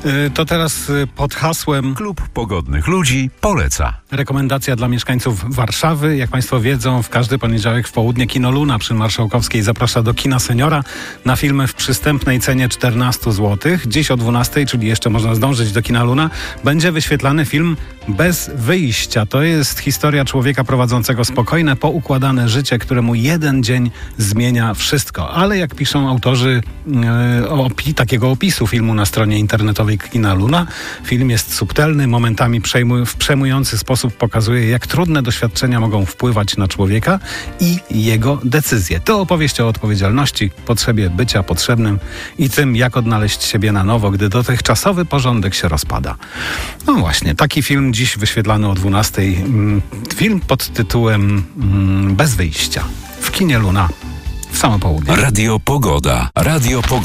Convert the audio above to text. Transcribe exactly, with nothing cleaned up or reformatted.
To teraz pod hasłem Klub Pogodnych Ludzi poleca. Rekomendacja dla mieszkańców Warszawy. Jak Państwo wiedzą, w każdy poniedziałek w południe Kino Luna przy Marszałkowskiej zaprasza do kina Seniora na filmy w przystępnej cenie czternaście złotych. Dziś o dwunastej, czyli jeszcze można zdążyć do Kina Luna, będzie wyświetlany film Bez wyjścia. To jest historia człowieka prowadzącego spokojne, poukładane życie, któremu jeden dzień zmienia wszystko. Ale jak piszą autorzy e, opi, takiego opisu filmu na stronie internetowej Kina Luna, film jest subtelny, momentami przejmu, w przejmujący sposób pokazuje, jak trudne doświadczenia mogą wpływać na człowieka i jego decyzje. To opowieść o odpowiedzialności, potrzebie bycia potrzebnym i tym, jak odnaleźć siebie na nowo, gdy dotychczasowy porządek się rozpada. No właśnie, taki film dziś wyświetlany o dwunastej. Film pod tytułem Bez wyjścia w Kinie Luna w samo południe. Radio Pogoda. Radio Pogoda.